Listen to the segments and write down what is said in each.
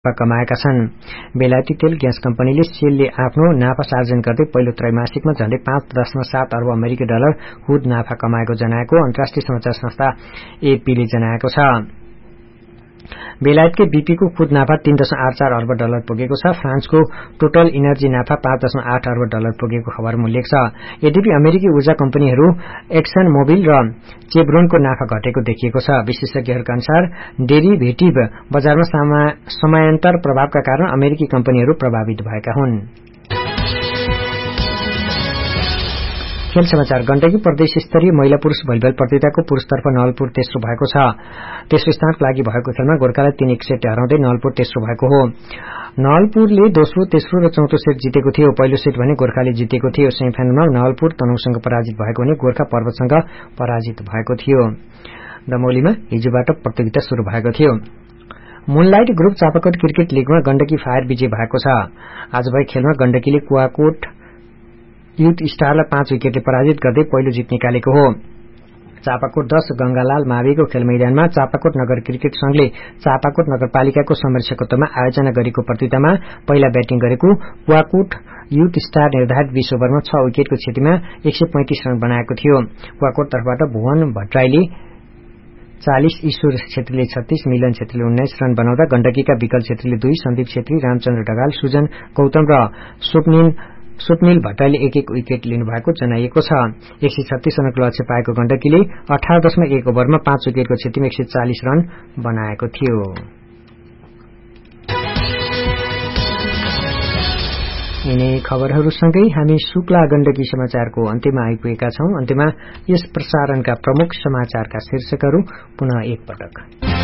कमाएका छन्। बेलायती तेल ग्यास कम्पनीले सेलले आफ्नो नाफा आर्जन गर्दै पहिलो त्रैमासिकमा झण्डै 5.7 अर्ब अमेरिकी डलर खुद नाफा कमाएको जनाएको अन्तर्राष्ट्रिय समाचार संस्था एपीले जनाएको छ। बेलायतकै बीपीको खुद नाफा 3.84 अर्ब डलर पुगेको छ। फ्रान्सको टोटल इनर्जी नाफा 5.8 अर्ब डलर पुगेको खबरमा उल्लेख छ। यद्यपि अमेरिकी ऊर्जा कम्पनीहरू एक्सन मोबिल र चेभरोनको नाफा घटेको देखिएको छ। विशेषज्ञहरूका अनुसार डेरिभेटिभ बजारमा समयान्तर प्रभावका कारण अमेरिकी कम्पनीहरू प्रभावित भएका हुन्। खेल समाचार। गण्डकी प्रदेश स्तरीय महिला पुरूष भलिबल प्रतियोगिताको पुरूषतर्फ नवलपुर तेस्रो भएको छ। तेस्रो स्थानको लागि भएको खेलमा गोर्खालाई 3-1 सेट हराउँदै नवलपुर तेस्रो भएको हो। नवलपुरले दोस्रो, तेस्रो र चौथो सेट जितेको थियो। पहिलो सेट भने गोर्खाले जितेको थियो। सेमिफाइनलमा नवलपुर तनहुसँग पराजित भएको भने गोर्खा पर्वतसँग पराजित भएको थियो। दमौलीमा हिजोबाट प्रतियोगिता शुरू भएको थियो। Moonlight group Chapakot cricket लीगमा Gandaki fire विजय भएको छ। आज भएको खेलमा गण्डकीले कुवाकोट युथ स्टारलाई 5 विकेटले पराजित गर्दै पहिलो जित निकालेको हो। चापाकोट 10 गंगालाल माविको खेल मैदानमा चापाकोट नगर क्रिकेट संघले चापाकोट नगरपालिकाको संरक्षकत्वमा आयोजना गरेको प्रतियोगितामा पहिला ब्याटिङ गरेको कुवाकोट युथ स्टार निर्धारित 20 ओभरमा 6 विकेटको क्षतिमा 135 रन बनाएको थियो। कुवाकोट तर्फबाट भुवन भट्टराईले 40, ईश्वर छेत्रीले 36, मिलन छेत्रीले 19 रन बनाउँदा गण्डकीका विकल छेत्रीले 2, सन्दीप छेत्री, रामचन्द्र ढकाल, सुजन गौतम र स्वप्निल भट्टराईले 1-1 विकेट लिनुभएको जनाइएको छ। 136 रनको लक्ष्य पाएको गण्डकीले 18.1 ओभरमा 5 विकेटको क्षतिमा 140 रन बनाएको थियो। यिनै खबरहरूसँगै हामी शुक्ला गण्डकी समाचारको अन्त्यमा आइपुगेका छौं। अन्त्यमा यस प्रसारणका प्रमुख समाचारका शीर्षकहरू पुनः एकपटक।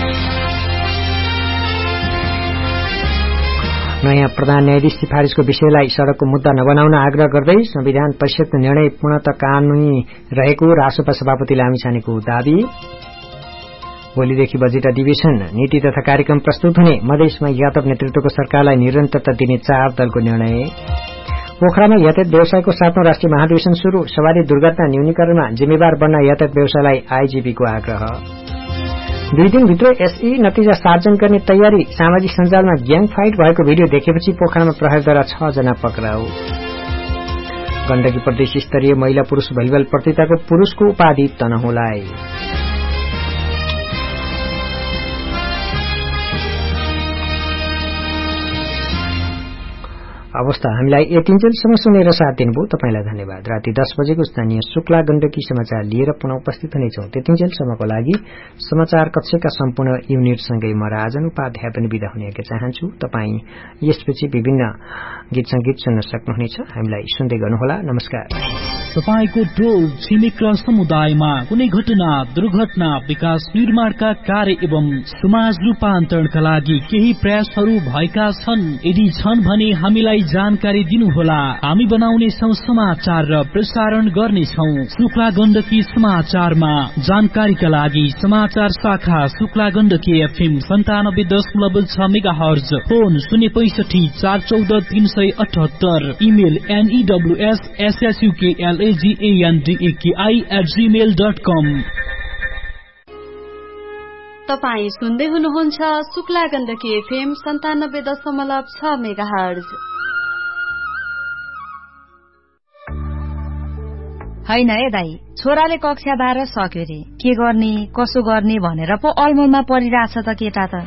नयाँ प्रधान न्यायाधीश सिफारिशको विषयलाई सड़कको मुद्दा नबनाउन आग्रह गर्दै संविधान परिषदको निर्णय पूर्णतः कानूनी रहेको रासोपा सभापति लामिछानेको दावी। भोलिदेखि बजेट अधिवेशन, नीति तथा कार्यक्रम प्रस्तुत हुने, मधेसमा यादव नेतृत्वको सरकारलाई निरन्तरता दिने 4 दलको निर्णय। पोखरामा यातायात व्यवसायको 7औं राष्ट्रिय महाधिवेशन शुरू, सवारी दुर्घटना न्यूनीकरणमा जिम्मेवार बन्न यातायात व्यवसायलाई आईजीपीको आग्रह। 2 दिनभित्र एसई नतिजा सार्जन गर्ने तयारी, सामाजिक सञ्जालमा ग्याङ फाइट भएको भिडियो देखेपछि पोखरामा प्रहरीद्वारा 6 जना पक्राउ। गण्डकी प्रदेश स्तरीय महिला पुरूष भलिबल प्रतियोगिताको पुरूषको उपाधि तनहुँलाई। अवस्था हामीलाई यतिन्जेलसम्म सुनेर साथ दिनुभयो तपाईलाई धन्यवाद। राति 10 बजेको स्थानीय शुक्ला गण्डकी समाचार लिएर पुनः उपस्थित हुनेछौं। त्यतिन्जेलसम्मको लागि समाचार कक्षका सम्पूर्ण युनिटसँगै म राजन उपाध्याय पनि बिदा हुने चाहन्छु। तपाई यसपछि विभिन्न गीत संगीत सुन्न सक्नुहुनेछ। हामीलाई सुन्दै गर्नुहोला। नमस्कार। तपाईको टोल छिमेक र समुदायमा कुनै घटना, दुर्घटना, विकास निर्माणका कार्य एवं समाज रूपान्तरणका लागि केही प्रयासहरू भएका छन्? यदि छन् भने हामीलाई जानकारी दिनुहोला। हामी बनाउने छौं समाचार र प्रसारण गर्नेछौं शुक्ला गण्डकी समाचारमा। जानकारीका लागि समाचार शाखा Shukla Gandaki FM 97.6 megahertz, phone 065 414 378, email news@gandeki@gmail.com। तपाई सुन्दै हुनुहुन्छ शुक्ला गण्डकी एफएम 97.6 मेगाहर्ज। हैन ए दाई, छोराले कक्षा 12 सक्यो रे, के गर्ने कसो गर्ने भनेर पो अलमलमा परिरहेछ त केटा त।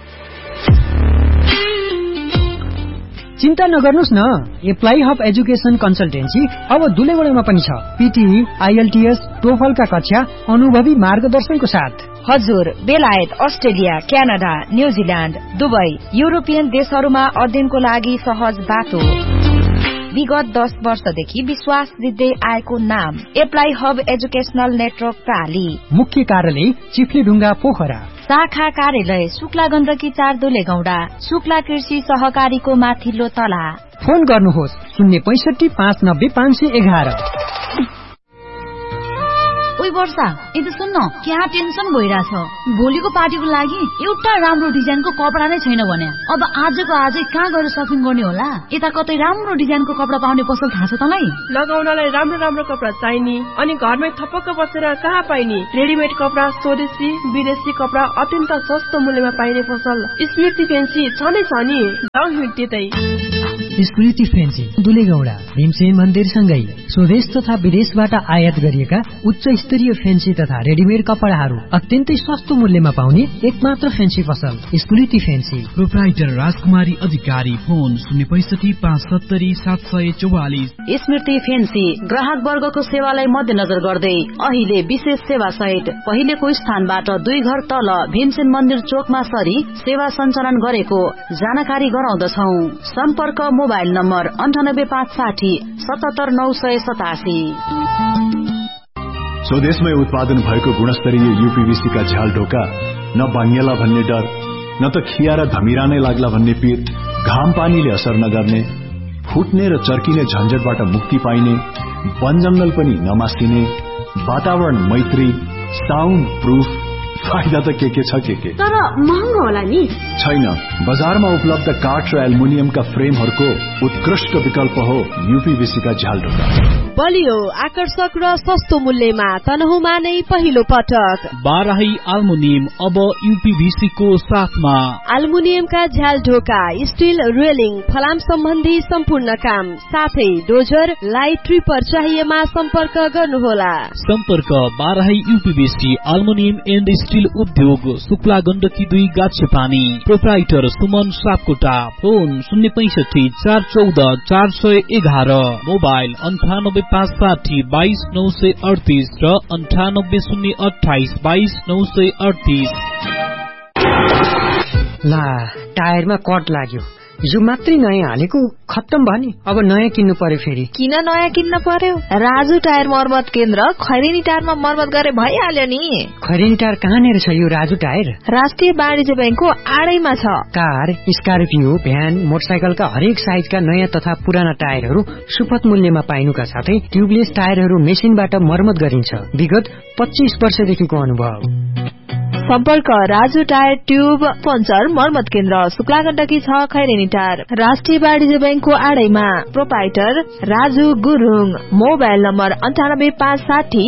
चिन्ता नगर्नुस् न, एप्लाई हब एजुकेसन कन्सल्टेन्सी अब दुलेगुडामा पनि छ। पीटीई, आईएलटीएस, टोफलका कक्षा अनुभवी मार्गदर्शनको साथ। हजुर, बेलायत, Australia, Canada, New Zealand, Dubai, European देशहरूमा अध्ययनको लागि सहज बाटो। विगत 10 वर्षदेखि विश्वास जित्दै आएको नाम एप्लाई हब एजुकेशनल नेटवर्क प्राली। मुख्य कार्यालय चिफ्लेढुङ्गा पोखरा। शाखा कार्यालय शुक्ला गण्डकी 4 दुलेगौडा, शुक्ला कृषि सहकारीको माथिल्लो तला। फोन गर्नुहोस् 065 590 511। ओइ वर्षा यी त सुन्न क्या टेन्सन भइराछ भोलिको पार्टीको लागि एउटा राम्रो डिजाइनको कपडा नै छैन भने अब आजको आजै कहाँ गएर शपिङ गर्ने होला यता कतै राम्रो डिजाइनको कपडा पाउने पसल थाहा छ तँलाई लगाउनलाई राम्रो राम्रो कपडा चाहिने अनि घरमै थपक्क बसेर कहाँ पाइने रेडिमेड कपडा स्वदेशी विदेशी कपडा अत्यन्त सस्तो मूल्यमा पाइने पसल स्मृति फेन्सी छनै छ नि त्यतै स्मृति फेन्सी दुलेगौडा भीमसेन मन्दिरसँगै स्वदेश तथा विदेशबाट आयात गरिएका उच्च स्तरीय फेन्सी तथा रेडिमेड कपडाहरू अत्यन्तै सस्तो मूल्यमा पाउने एकमात्र फेन्सी पसल स्मृति फेन्सी प्रोप्राइटर राजकुमारी अधिकारी फोन 065757744 स्मृति फेन्सी ग्राहक वर्गको सेवालाई मध्यनजर गर्दै अहिले विशेष सेवा सहित पहिलेको स्थानबाट 2 घर तल भीमसेन मन्दिर चोकमा सरी सेवा सञ्चालन गरेको जानकारी गराउँदछौ सम्पर्क मोबाइल नम्बर 9856 77987 स्वदेशमै उत्पादन भएको गुणस्तरीय यूपीवीसी का झ्याल ढोका न भाङ्गेला भन्ने डर न त खिया र धमिरा नै लाग्ला भन्ने पीर घाम पानीले असर नगर्ने फुट्ने र चर्किने झन्झटबाट मुक्ति पाइने वन जंगल पनि नमासिने वातावरण मैत्री साउन्ड प्रूफ फाइदा त के छ के तर महँगो होला नि छैन बजारमा उपलब्ध काठ र एल्युमिनियमका फ्रेमहरूको उत्कृष्ट विकल्प हो यूपीवीसी का झ्याल ढोका बलियो आकर्षक र सस्तो मूल्यमा तनहुमा नै पहिलो पटक बाराही एल्युमिनियम अब यूपीवीसी को साथमा एल्युमिनियमका झ्याल ढोका स्टील रेलिङ फलाम सम्बन्धी सम्पूर्ण काम साथै डोजर लाइट ट्रिपर चाहिएमा सम्पर्क गर्नुहोला सम्पर्क Barahi UPVC aluminium and steel उद्योग Shukla Gandaki 2 गाछेपानी proprietor Suman Sapkota phone 065441411 mobile 9856 22938 र 9808222938 ला टायरमा कट लाग्यो यो मात्रै नयाँ हालेको खत्तम भयो नि अब नयाँ किन्नु पर्यो फेरि किन नयाँ किन्न पर्यो राजु टायर मर्मत केन्द्र खैरेनी टायरमा मर्मत गरे भइहाल्यो नि खैरेनी टायर कहाँनिर छ यो राजु टायर राष्ट्रिय वाणिज्य बैंकको आडैमा छ कार स्कर्पियो भ्यान मोटरसाइकलका हरेक साइजका नयाँ तथा पुराना टायरहरू सुपथ मूल्यमा पाइनुका साथै ट्युबलेस टायरहरू मेसिनबाट मर्मत गरिन्छ विगत 25 वर्षदेखिको अनुभव सम्पर्क राजु टायर ट्युब पञ्चर मर्मत केन्द्र शुक्ला गण्डकी 6 खैरेनी टायर राष्ट्रिय वाणिज्य बैंकको आडैमा proprietor Raju Gurung mobile number 98560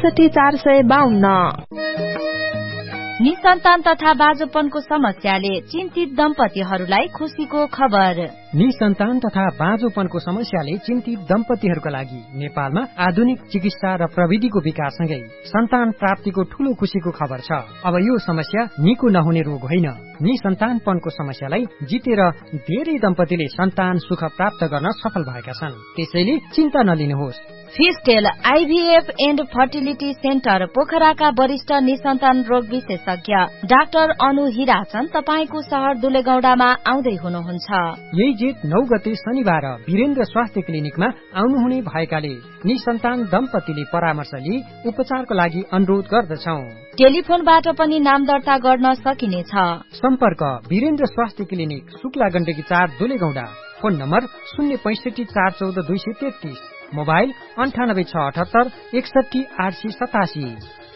62452 निसन्तान तथा बाँझोपनको समस्याले चिन्तित दम्पतिहरूलाई खुशीको खबर निसन्तान तथा बाँझोपनको समस्याले चिन्तित दम्पतिहरूका लागि नेपालमा आधुनिक चिकित्सा र प्रविधिको विकाससँगै सन्तान प्राप्तिको ठूलो खुशीको खबर छ अब यो समस्या निको नहुने रोग होइन निसन्तानपनको समस्यालाई जितेर धेरै दम्पतिले सन्तान सुख प्राप्त गर्न सफल भएका छन् त्यसैले चिन्ता नलिनुहोस् फिस्टेल आईभीएफ एन्ड फर्टिलिटी सेन्टर पोखराका वरिष्ठ निसन्तान रोग विशेषज्ञ डाक्टर अनु हिराचन तपाईको शहर दुलेगौडामा आउँदै हुनुहुन्छ यही जेठ 9 गते शनिबार वीरेन्द्र स्वास्थ्य क्लिनिकमा आउनुहुने भएकाले निसन्तान दम्पतिले परामर्श लिई उपचारको लागि अनुरोध गर्दछौ टेलिफोनबाट पनि नाम दर्ता गर्न सकिनेछ सम्पर्क वीरेन्द्र स्वास्थ्य clinic Shukla Gandaki 4 दुलेगौडा phone number 065414233 mobile 9878 61887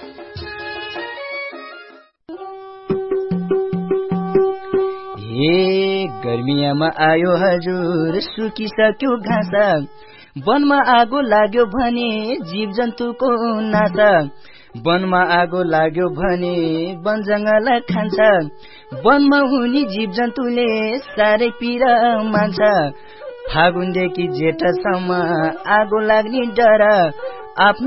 हे गर्मियामा आयो हजुर सुकिसक्यो घाँस वनमा आगो लाग्यो भने जीव जन्तुको नासा वनमा आगो लाग्यो भने वन जंगल खान्छ वनमा हुने जीव जन्तुले साह्रै पीडा मान्छ फागुनदेखि जेठसम्म आगो लाग्ने डर आफ्नो